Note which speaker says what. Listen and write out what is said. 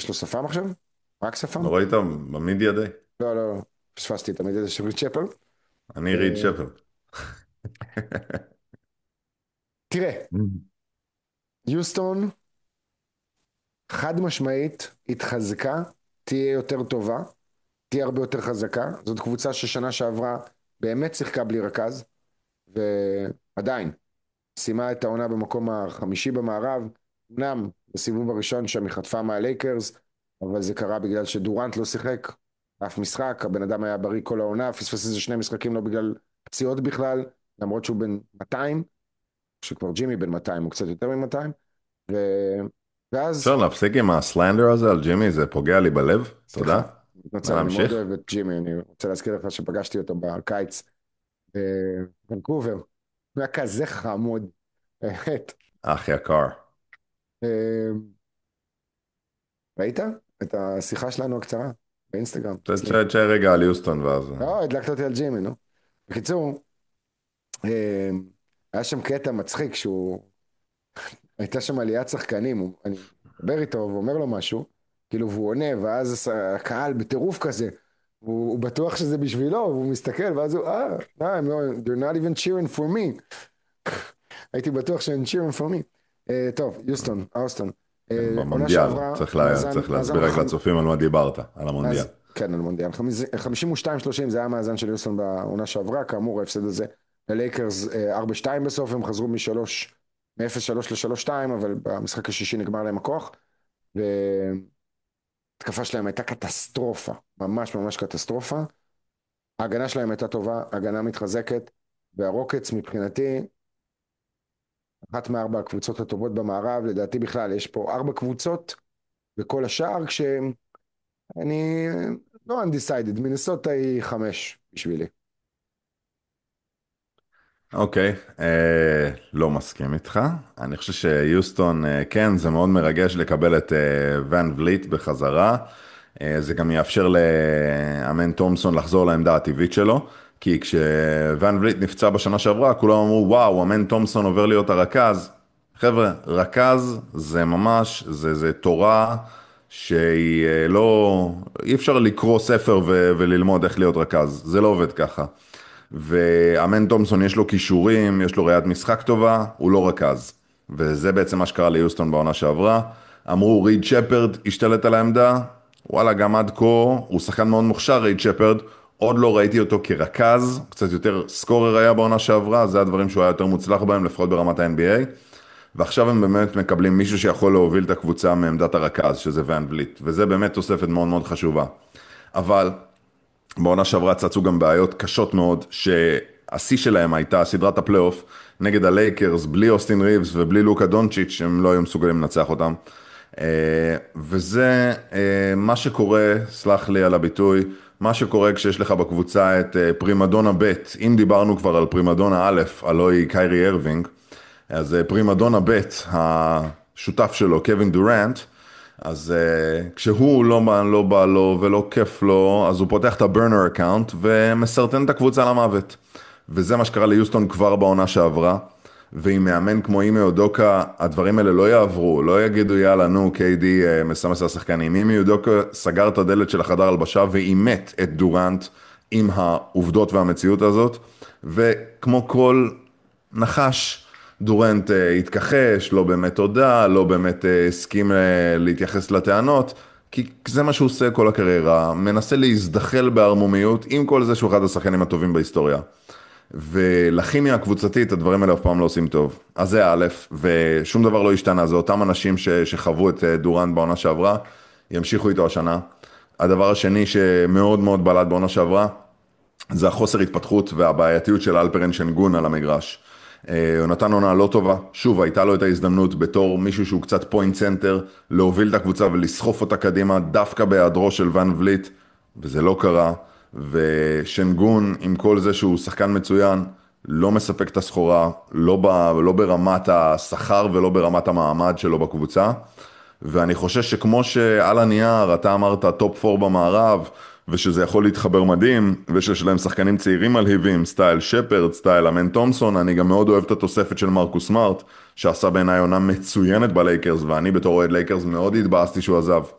Speaker 1: יש לו שפם עכשיו? רק שפם?
Speaker 2: לא ראית במידיה די?
Speaker 1: לא, לא, לא. פספסתי תמיד איזה של צ'פל.
Speaker 2: אני ריד
Speaker 1: אה,
Speaker 2: שפרד.
Speaker 1: תראה, יוסטון חד משמעית התחזקה, תהיה יותר טובה, תהיה הרבה יותר חזקה. זאת קבוצה ששנה שעברה באמת שיחקה בלי רכז, ועדיין סיימה את העונה במקום החמישי במערב. אמנם בסיבוב הראשון שם היא חטפה מהלייקרס, אבל זה קרה בגלל שדורנט לא שיחק אף משחק, הבן אדם היה בריא כל העונה, פספס איזה שני משחקים לא בגלל פציעות בכלל, למרות שהוא בן 200, שכבר ג'ימי בן 200, הוא קצת יותר מ-200, ו...
Speaker 2: אפשר
Speaker 1: ואז,
Speaker 2: להפסיק עם הסלנדר הזה על ג'ימי, זה פוגע לי בלב,
Speaker 1: סליחה,
Speaker 2: תודה.
Speaker 1: מתנצל, אני מאוד
Speaker 2: להמשיך.
Speaker 1: אוהב את ג'ימי, אני רוצה להזכיר לך שפגשתי אותו בקיץ בוונקובר, הוא היה כזה חמוד, באמת.
Speaker 2: אח יקר.
Speaker 1: אה, ראית את השיחה שלנו הקצרה באינסטגרם אצלי?
Speaker 2: תשאר רגע על יוסטון ואז...
Speaker 1: לא, הדלקת אותי על ג'ימי, נו. בקיצור, אה, היה שם קטע מצחיק שהוא, הייתה שם עליית שחקנים, אני מדבר איתו ואומר לו משהו, כאילו, והוא עונה, ואז הקהל בטירוף כזה, הוא בטוח שזה בשבילו, והוא מסתכל, ואז הוא, no, they're not even cheering for me. הייתי בטוח שהם cheering for me. טוב, יוסטון, אוסטון.
Speaker 2: כן,
Speaker 1: עונה
Speaker 2: במונדיאל,
Speaker 1: שעברה,
Speaker 2: צריך
Speaker 1: מאזן
Speaker 2: להסביר רק לצופים על מה דיברת, על המונדיאל.
Speaker 1: כן, על מונדיאל. 52-30 זה היה המאזן של יוסטון בעונה שעברה, כאמור ההפסד הזה ללייקרס 4-2 בסוף, הם חזרו מ-0-3 ל-3-2, אבל במשחק השישי נגמר להם הכוח, והתקפה שלהם הייתה קטסטרופה, ממש ממש קטסטרופה. ההגנה שלהם הייתה טובה, הגנה מתחזקת, והרוקטס מבחינתי, אחת מארבע הקבוצות הטובות במערב, לדעתי בכלל, יש פה ארבע קבוצות בכל השאר, אני לא undecided, מינסוטה היא חמש בשבילי.
Speaker 2: אוקיי, לא מסכים איתך. אני חושב שיוסטון, כן, זה מאוד מרגש לקבל את ון וליט בחזרה. זה גם יאפשר לאמן תומסון לחזור לעמדה הטבעית שלו, כי כשוון וליט נפצע בשנה שעברה, כולם אמרו, וואו, אמן תומסון עובר להיות הרכז. חבר'ה, רכז זה ממש, זה תורה שהיא לא, אי אפשר לקרוא ספר וללמוד איך להיות רכז, זה לא עובד ככה. ואמן תומסון יש לו כישורים, יש לו ראיית משחק טובה, הוא לא רכז. וזה בעצם מה שקרה ליוסטון בעונה שעברה. אמרו ריד שפרד השתלט על העמדה, וואלה גם עד כה הוא שחקן מאוד מוכשר ריד שפרד, עוד לא ראיתי אותו כרכז, קצת יותר סקורר היה בעונה שעברה, זה הדברים שהוא היה יותר מוצלח בהם, לפחות ברמת ה-NBA. ועכשיו הם באמת מקבלים מישהו שיכול להוביל את הקבוצה מעמדת הרכז, שזה ואן וליט, וזה באמת תוספת מאוד מאוד חשובה. אבל בעונה שעברה צצו גם בעיות קשות מאוד, שהשיא שלהם הייתה סדרת הפלייאוף נגד הלייקרס, בלי אוסטין ריבס ובלי לוקה דונצ'יץ', שהם לא היו מסוגלים לנצח אותם. וזה מה שקורה, סלח לי על הביטוי, מה שקורה כשיש לך בקבוצה את פרימדונה ב', אם דיברנו כבר על פרימדונה א', הלוא היא קיירי הרווינג, אז פרימדונה ב', השותף שלו, קווין דורנט, אז כשהוא לא בא לו ולא כיף לו, אז הוא פותח את הברנר אקאונט ומסרטן את הקבוצה למוות. וזה מה שקרה ליוסטון כבר בעונה שעברה, ועם מאמן כמו אימי אודוקה, הדברים האלה לא יעברו, לא יגידו יאללה נו, קיידי מסמס על השחקנים. אימי אודוקה סגר את הדלת של החדר הלבשה ואימת את דורנט עם העובדות והמציאות הזאת, וכמו כל נחש, דורנט התכחש, לא באמת הודע, לא באמת הסכים להתייחס לטענות, כי זה מה שהוא עושה כל הקריירה, מנסה להזדחל בערמומיות, עם כל זה שהוא אחד השחקנים הטובים בהיסטוריה. ולכימיה הקבוצתית הדברים האלה אף פעם לא עושים טוב. אז זה א', ושום דבר לא השתנה, זה אותם אנשים שחוו את דורנט בעונה שעברה, ימשיכו איתו השנה. הדבר השני שמאוד מאוד בלט בעונה שעברה, זה החוסר התפתחות והבעייתיות של אלפרן שנגון על המגרש. הוא נתן עונה לא טובה, שוב הייתה לו את ההזדמנות בתור מישהו שהוא קצת פוינט סנטר, להוביל את הקבוצה ולסחוף אותה קדימה דווקא בהיעדרו של ון וליט, וזה לא קרה, ושנגון עם כל זה שהוא שחקן מצוין, לא מספק את הסחורה, לא ברמת השכר ולא ברמת המעמד שלו בקבוצה, ואני חושש שכמו שעל הנייר אתה אמרת טופ 4 במערב, ושזה יכול להתחבר מדהים, ושיש להם שחקנים צעירים מלהיבים, סטייל שפרד, סטייל אמן תומסון, אני גם מאוד אוהב את התוספת של מרקוס סמארט, שעשה בעיניי עונה מצוינת בלייקרס, ואני בתור אוהד לייקרס מאוד התבאסתי שהוא עזב.